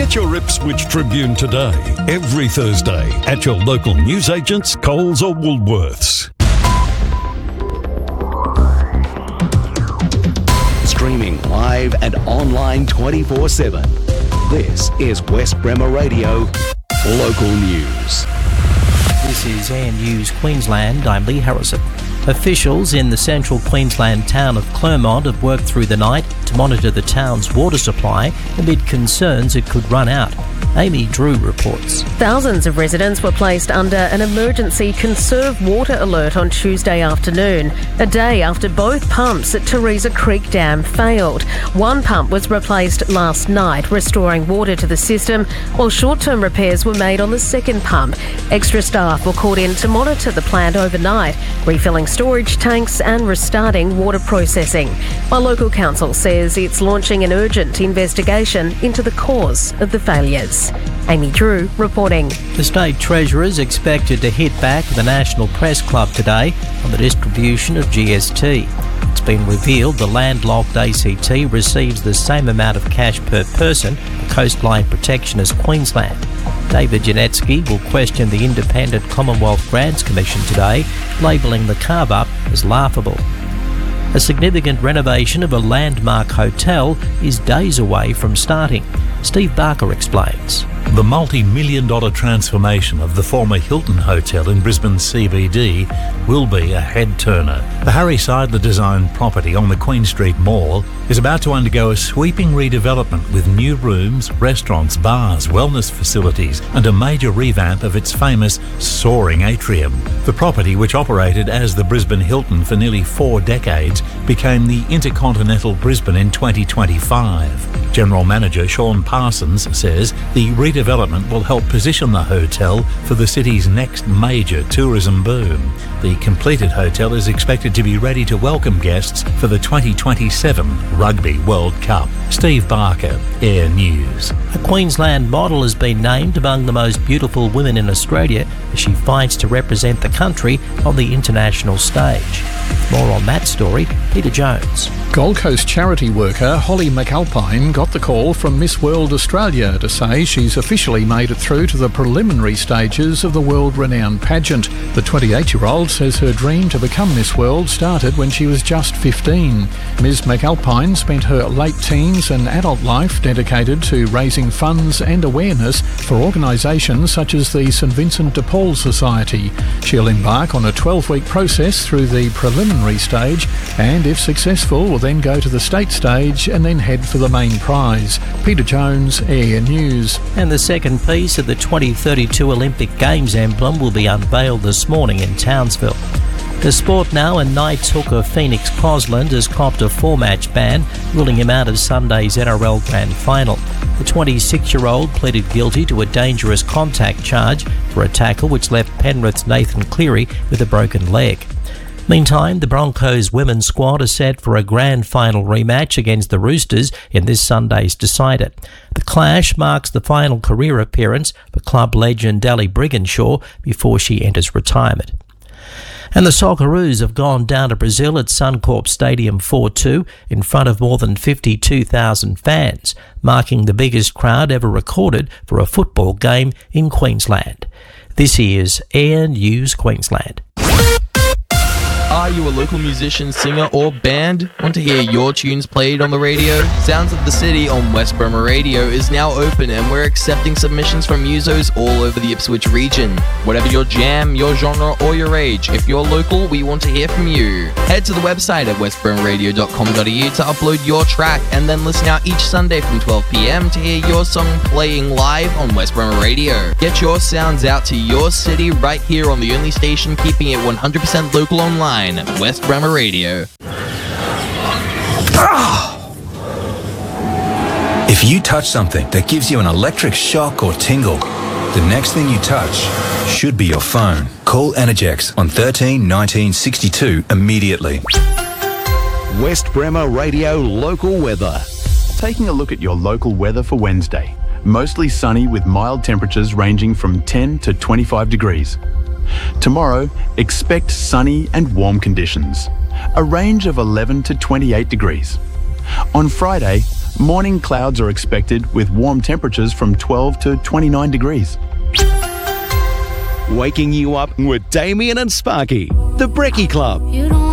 Get your Ipswich Tribune today, every Thursday, at your local newsagents, Coles or Woolworths. Streaming live and online 24/7. This is West Bremer Radio Local News. This is AN News Queensland. I'm Lee Harrison. Officials in the central Queensland town of Clermont have worked through the night to monitor the town's water supply amid concerns it could run out. Amy Drew reports. Thousands of residents were placed under an emergency conserve water alert on Tuesday afternoon, a day after both pumps at Teresa Creek Dam failed. One pump was replaced last night, restoring water to the system, while short-term repairs were made on the second pump. Extra staff were called in to monitor the plant overnight, refilling storage tanks and restarting water processing. While local council says it's launching an urgent investigation into the cause of the failures. Amy Drew reporting. The State Treasurer is expected to hit back at the National Press Club today on the distribution of GST. It's been revealed the landlocked ACT receives the same amount of cash per person for coastline protection as Queensland. David Janetsky will question the Independent Commonwealth Grants Commission today, labelling the carve-up as laughable. A significant renovation of a landmark hotel is days away from starting. Steve Barker explains. The multi-million-dollar transformation of the former Hilton Hotel in Brisbane CBD will be a head-turner. The Harry Seidler designed property on the Queen Street Mall is about to undergo a sweeping redevelopment with new rooms, restaurants, bars, wellness facilities and a major revamp of its famous soaring atrium. The property, which operated as the Brisbane Hilton for nearly 4 decades, became the Intercontinental Brisbane in 2025. General Manager Sean Parsons says the redevelopment will help position the hotel for the city's next major tourism boom. The completed hotel is expected to be ready to welcome guests for the 2027 Rugby World Cup. Steve Barker, Air News. A Queensland model has been named among the most beautiful women in Australia as she fights to represent the country on the international stage. More on that story, Peter Jones. Gold Coast charity worker Holly McAlpine got the call from Miss World Australia to say she's officially made it through to the preliminary stages of the world-renowned pageant. The 28-year-old says her dream to become Miss World started when she was just 15. Ms McAlpine spent her late teens and adult life dedicated to raising funds and awareness for organisations such as the St Vincent de Paul Society. She'll embark on a 12-week process through the preliminary stage and, if successful, will then go to the state stage and then head for the main prize. Peter Jones, Air News. And the second piece of the 2032 Olympic Games emblem will be unveiled this morning in Townsville. The sport now, and Knights hooker Phoenix Crosland has copped a 4-match ban, ruling him out of Sunday's NRL Grand Final. The 26-year-old pleaded guilty to a dangerous contact charge for a tackle which left Penrith's Nathan Cleary with a broken leg. Meantime, the Broncos women's squad are set for a grand final rematch against the Roosters in this Sunday's decider. The clash marks the final career appearance for club legend Ali Brigginshaw before she enters retirement. And the Socceroos have gone down to Brazil at Suncorp Stadium 4-2 in front of more than 52,000 fans, marking the biggest crowd ever recorded for a football game in Queensland. This is Air News Queensland. Are you a local musician, singer or band? Want to hear your tunes played on the radio? Sounds of the City on West Bremer Radio is now open and we're accepting submissions from musos all over the Ipswich region. Whatever your jam, your genre or your age, if you're local, we want to hear from you. Head to the website at westbremerradio.com.au to upload your track and then listen out each Sunday from 12 p.m. to hear your song playing live on West Bremer Radio. Get your sounds out to your city right here on the only station keeping it 100% local online. West Bremer Radio. If you touch something that gives you an electric shock or tingle, the next thing you touch should be your phone. Call Energex on 13 19 62 immediately. West Bremer Radio Local Weather. Taking a look at your local weather for Wednesday. Mostly sunny with mild temperatures ranging from 10 to 25 degrees. Tomorrow, expect sunny and warm conditions, a range of 11 to 28 degrees. On Friday, Morning clouds are expected with warm temperatures from 12 to 29 degrees. Waking you up with Damien and Sparky, the Brekkie Club. You don't